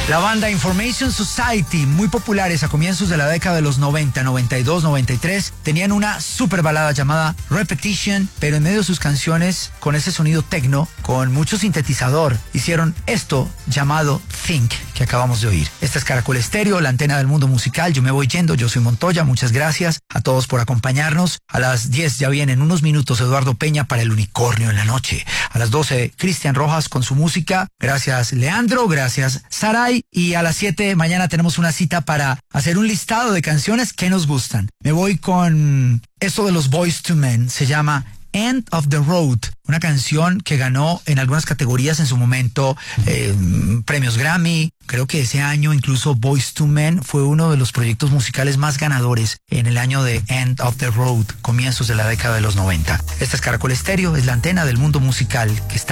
La banda Information Society, muy populares a comienzos de la década de los 90, 92, 93, tenían una super balada llamada Repetition, pero en medio de sus canciones, con ese sonido techno, con mucho sintetizador, hicieron esto llamado Think, que acabamos de oír. Esta es Caracol Estéreo, la antena del mundo musical. Yo me voy yendo, yo soy Montoya, muchas gracias a todos por acompañarnos. A las 10 ya viene en unos minutos Eduardo Peña para El Unicornio en la Noche. A las 12, Cristian Rojas con su música. Gracias Leandro, gracias Saray. Y a las 7 mañana tenemos una cita para hacer un listado de canciones que nos gustan. Me voy con esto de los Boyz II Men, se llama End of the Road, una canción que ganó en algunas categorías en su momento premios Grammy. Creo que ese año incluso Boyz II Men fue uno de los proyectos musicales más ganadores en el año de End of the Road, comienzos de la década de los 90. Esta es Caracol Estéreo, es la antena del mundo musical que está